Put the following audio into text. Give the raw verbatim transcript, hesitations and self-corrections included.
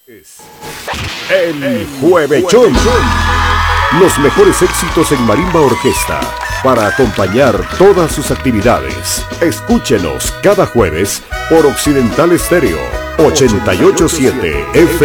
El Juevechón. Los mejores éxitos en marimba orquesta para acompañar todas sus actividades. Escúchenos cada jueves por Occidental Estéreo ochenta y ocho punto siete F M.